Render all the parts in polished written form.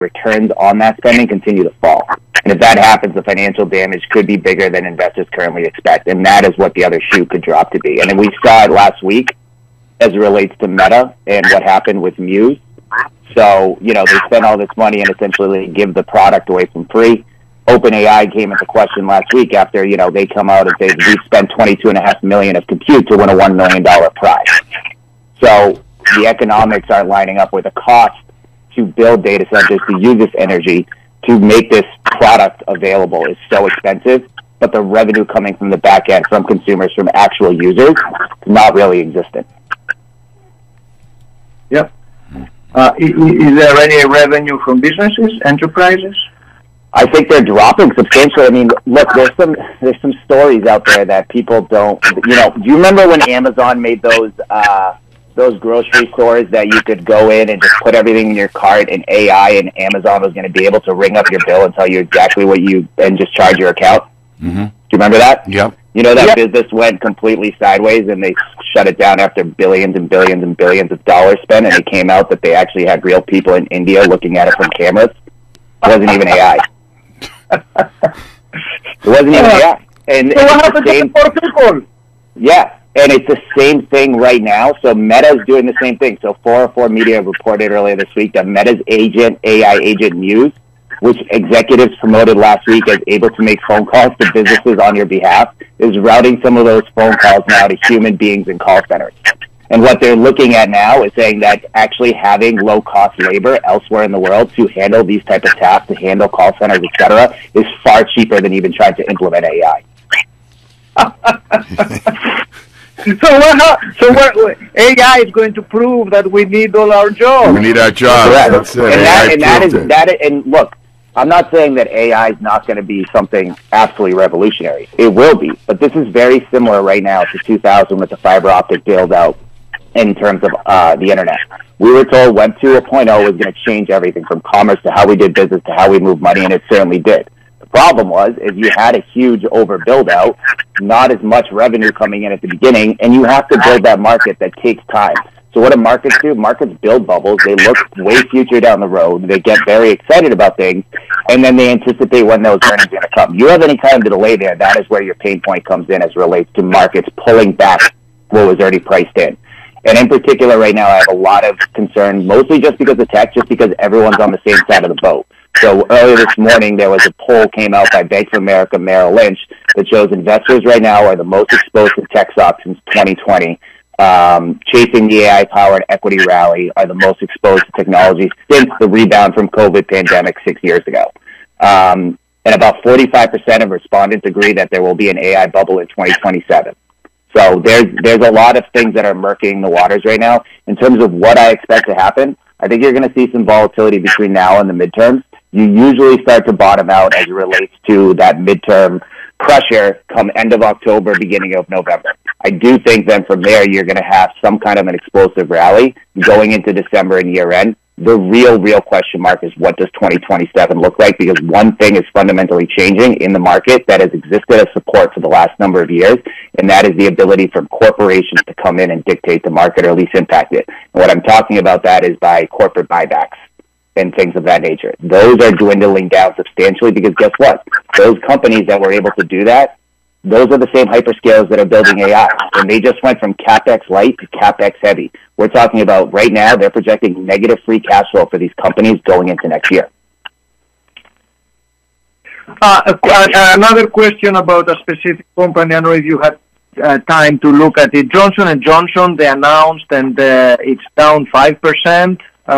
returns on that spending continue to fall. And if that happens, the financial damage could be bigger than investors currently expect. And that is what the other shoe could drop to be. And then we saw it last week as it relates to Meta and what happened with Muse. So, they spent all this money and essentially give the product away from free. OpenAI came into question last week after, they come out and say, we spent $22.5 million of compute to win a $1 million prize. So the economics aren't lining up with the cost to build data centers, to use this energy, to make this product available is so expensive, but the revenue coming from the back end, from consumers, from actual users, is not really existent. Yep. Is there any revenue from businesses, enterprises? I think they're dropping substantially. I mean, look, there's some stories out there that people don't. Do you remember when Amazon made those grocery stores that you could go in and just put everything in your cart, and AI and Amazon was going to be able to ring up your bill and tell you exactly what and just charge your account? Mm-hmm. Do you remember that? Yep. That business went completely sideways, and they shut it down after billions and billions and billions of dollars spent, and it came out that they actually had real people in India looking at it from cameras. It wasn't even AI. It wasn't even AI. And so what happened to the poor people? Yeah, and it's the same thing right now. So Meta is doing the same thing. So 404 Media reported earlier this week that Meta's AI agent Muse, which executives promoted last week as able to make phone calls to businesses on your behalf, is routing some of those phone calls now to human beings in call centers. And what they're looking at now is saying that actually having low-cost labor elsewhere in the world to handle these type of tasks, to handle call centers, et cetera, is far cheaper than even trying to implement AI. So AI is going to prove that we need all our jobs. We need our jobs. Correct. And look, I'm not saying that AI is not going to be something absolutely revolutionary. It will be, but this is very similar right now to 2000 with the fiber optic build out in terms of the internet. We were told Web 2.0 was going to change everything from commerce to how we did business to how we move money, and it certainly did. The problem was, is you had a huge over build out, not as much revenue coming in at the beginning, and you have to build that market that takes time. So what do markets do? Markets build bubbles. They look way future down the road. They get very excited about things, and then they anticipate when those earnings are going to come. You have any time to delay there, that is where your pain point comes in as it relates to markets pulling back what was already priced in. And in particular, right now, I have a lot of concern, mostly just because of tech, just because everyone's on the same side of the boat. So earlier this morning, there was a poll came out by Bank of America Merrill Lynch that shows investors right now are the most exposed to tech stocks since 2020. Chasing the AI-powered equity rally are the most exposed to technology since the rebound from COVID pandemic 6 years ago. And about 45% of respondents agree that there will be an AI bubble in 2027. So there's a lot of things that are murking the waters right now. In terms of what I expect to happen, I think you're going to see some volatility between now and the midterms. You usually start to bottom out as it relates to that midterm pressure come end of October, beginning of November. I do think then from there you're going to have some kind of an explosive rally going into December and year end. The real question mark is what does 2027 look like? Because one thing is fundamentally changing in the market that has existed as support for the last number of years, and that is the ability for corporations to come in and dictate the market or at least impact it. And what I'm talking about that is by corporate buybacks and things of that nature. Those are dwindling down substantially because guess what? Those companies that were able to do that, those are the same hyperscalers that are building AI. And they just went from CapEx light to CapEx heavy. We're talking about right now, they're projecting negative free cash flow for these companies going into next year. Another question about a specific company. I don't know if you had time to look at it. Johnson & Johnson, they announced, and it's down 5%.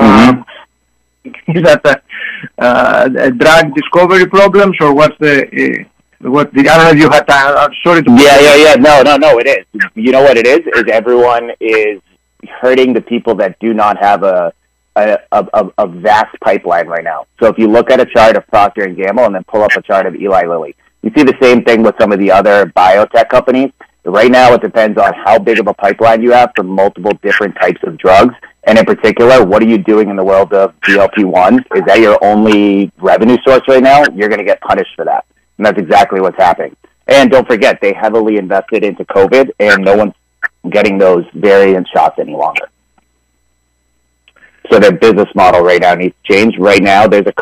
Is that a drug discovery problems, or what's the... I don't know if you had time. I'm sorry to... Yeah. No, it is. You know what it is everyone is hurting the people that do not have a vast pipeline right now. So if you look at a chart of Procter & Gamble and then pull up a chart of Eli Lilly, you see the same thing with some of the other biotech companies. Right now, it depends on how big of a pipeline you have for multiple different types of drugs. And in particular, what are you doing in the world of GLP-1s? Is that your only revenue source right now? You're going to get punished for that. And that's exactly what's happening. And don't forget, they heavily invested into COVID, and no one's getting those variant shots any longer. So their business model right now needs to change. Right now, there's a